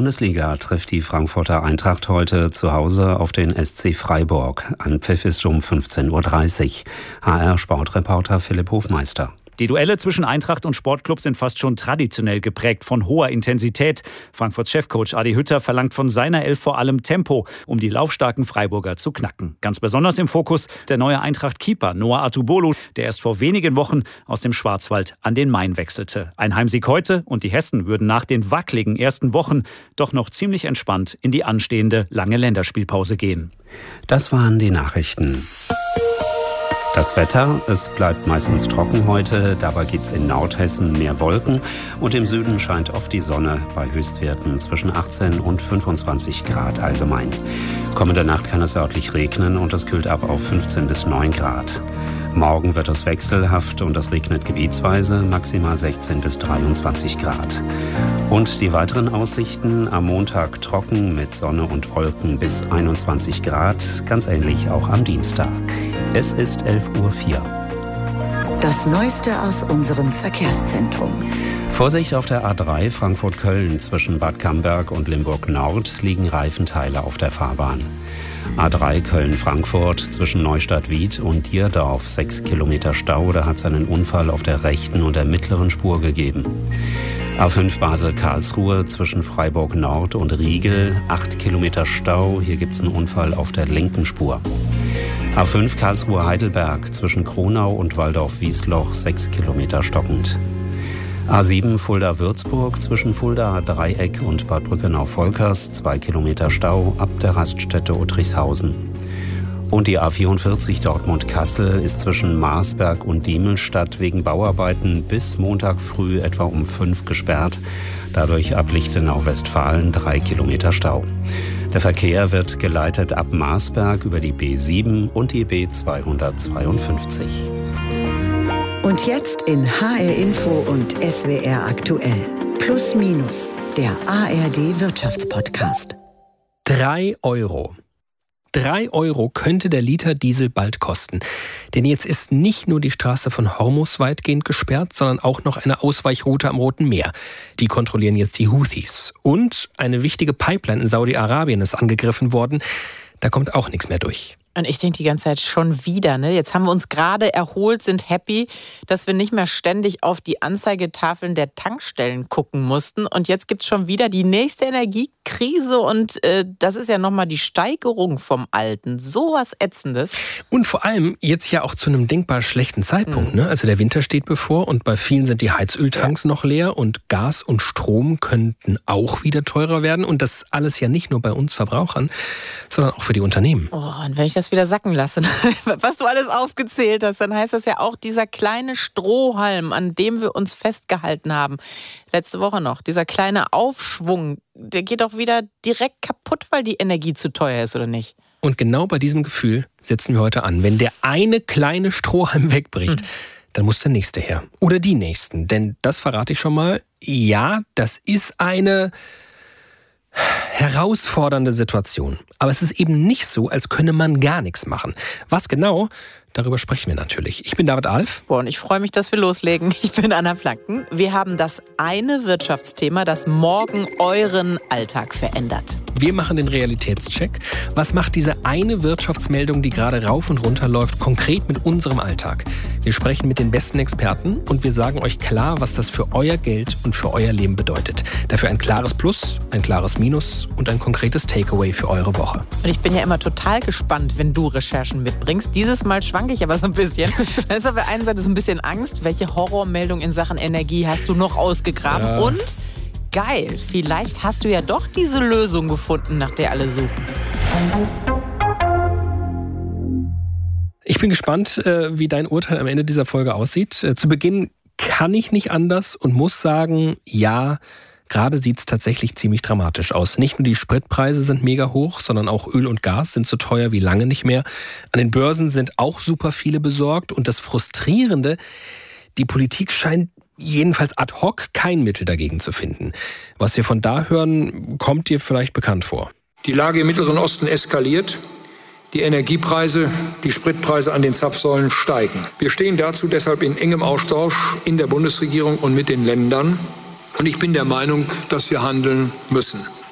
Bundesliga trifft die Frankfurter Eintracht heute zu Hause auf den SC Freiburg. Anpfiff ist um 15:30 Uhr. HR-Sportreporter Philipp Hofmeister. Die Duelle zwischen Eintracht und Sportclub sind fast schon traditionell geprägt von hoher Intensität. Frankfurts Chefcoach Adi Hütter verlangt von seiner Elf vor allem Tempo, um die laufstarken Freiburger zu knacken. Ganz besonders im Fokus der neue Eintracht-Keeper Noah Atubolu, der erst vor wenigen Wochen aus dem Schwarzwald an den Main wechselte. Ein Heimsieg heute und die Hessen würden nach den wackeligen ersten Wochen doch noch ziemlich entspannt in die anstehende lange Länderspielpause gehen. Das waren die Nachrichten. Das Wetter, es bleibt meistens trocken heute, dabei gibt es in Nordhessen mehr Wolken und im Süden scheint oft die Sonne bei Höchstwerten zwischen 18 und 25 Grad allgemein. Kommende Nacht kann es örtlich regnen und es kühlt ab auf 15 bis 9 Grad. Morgen wird es wechselhaft und es regnet gebietsweise, maximal 16 bis 23 Grad. Und die weiteren Aussichten: am Montag trocken mit Sonne und Wolken bis 21 Grad, ganz ähnlich auch am Dienstag. Es ist 11:04 Uhr. Das Neueste aus unserem Verkehrszentrum. Vorsicht auf der A3 Frankfurt-Köln zwischen Bad Camberg und Limburg-Nord liegen Reifenteile auf der Fahrbahn. A3 Köln-Frankfurt zwischen Neustadt-Wied und Dierdorf 6 Kilometer Stau, da hat es einen Unfall auf der rechten und der mittleren Spur gegeben. A5 Basel-Karlsruhe zwischen Freiburg-Nord und Riegel 8 Kilometer Stau, hier gibt es einen Unfall auf der linken Spur. A5 Karlsruhe-Heidelberg zwischen Kronau und Waldorf-Wiesloch 6 Kilometer stockend. A7 Fulda-Würzburg zwischen Fulda-Dreieck und Bad Brückenau-Volkers 2 Kilometer Stau ab der Raststätte Uttrichshausen. Und die A44 Dortmund-Kassel ist zwischen Marsberg und Diemelstadt wegen Bauarbeiten bis Montag früh etwa um 5 gesperrt. Dadurch ab Lichtenau-Westfalen 3 Kilometer Stau. Der Verkehr wird geleitet ab Marsberg über die B7 und die B252. Und jetzt in HR Info und SWR aktuell. Plus Minus, der ARD Wirtschaftspodcast. 3 Euro. 3 Euro könnte der Liter Diesel bald kosten. Denn jetzt ist nicht nur die Straße von Hormuz weitgehend gesperrt, sondern auch noch eine Ausweichroute am Roten Meer. Die kontrollieren jetzt die Houthis. Und eine wichtige Pipeline in Saudi-Arabien ist angegriffen worden. Da kommt auch nichts mehr durch. Und ich denke die ganze Zeit schon wieder, ne? Jetzt haben wir uns gerade erholt, sind happy, dass wir nicht mehr ständig auf die Anzeigetafeln der Tankstellen gucken mussten. Und jetzt gibt's schon wieder die nächste Energiekrise und das ist ja nochmal die Steigerung vom Alten. Sowas Ätzendes. Und vor allem jetzt ja auch zu einem denkbar schlechten Zeitpunkt. Ne? Also der Winter steht bevor und bei vielen sind die Heizöltanks noch leer und Gas und Strom könnten auch wieder teurer werden. Und das alles ja nicht nur bei uns Verbrauchern, sondern auch für die Unternehmen. Oh, und wenn ich das wieder sacken lasse, was du alles aufgezählt hast, dann heißt das ja auch, dieser kleine Strohhalm, an dem wir uns festgehalten haben, letzte Woche noch, dieser kleine Aufschwung, der geht doch wieder direkt kaputt, weil die Energie zu teuer ist, oder nicht? Und genau bei diesem Gefühl setzen wir heute an. Wenn der eine kleine Strohhalm wegbricht, dann muss der nächste her. Oder die nächsten. Denn das verrate ich schon mal. Ja, das ist eine herausfordernde Situation. Aber es ist eben nicht so, als könne man gar nichts machen. Was genau? Darüber sprechen wir natürlich. Ich bin David Alf. Und ich freue mich, dass wir loslegen. Ich bin Anna Flanken. Wir haben das eine Wirtschaftsthema, das morgen euren Alltag verändert. Wir machen den Realitätscheck. Was macht diese eine Wirtschaftsmeldung, die gerade rauf und runter läuft, konkret mit unserem Alltag? Wir sprechen mit den besten Experten und wir sagen euch klar, was das für euer Geld und für euer Leben bedeutet. Dafür ein klares Plus, ein klares Minus und ein konkretes Takeaway für eure Woche. Und ich bin ja immer total gespannt, wenn du Recherchen mitbringst. Dieses Mal schwanke ich aber so ein bisschen. Da ist auf der einen Seite so ein bisschen Angst. Welche Horrormeldung in Sachen Energie hast du noch ausgegraben? Ja. Und geil, vielleicht hast du ja doch diese Lösung gefunden, nach der alle suchen. Ich bin gespannt, wie dein Urteil am Ende dieser Folge aussieht. Zu Beginn kann ich nicht anders und muss sagen, ja, gerade sieht es tatsächlich ziemlich dramatisch aus. Nicht nur die Spritpreise sind mega hoch, sondern auch Öl und Gas sind so teuer wie lange nicht mehr. An den Börsen sind auch super viele besorgt. Und das Frustrierende, die Politik scheint jedenfalls ad hoc kein Mittel dagegen zu finden. Was wir von da hören, kommt dir vielleicht bekannt vor. Die Lage im Mittleren Osten eskaliert. Die Energiepreise, die Spritpreise an den Zapfsäulen steigen. Wir stehen dazu deshalb in engem Austausch in der Bundesregierung und mit den Ländern. Und ich bin der Meinung, dass wir handeln müssen.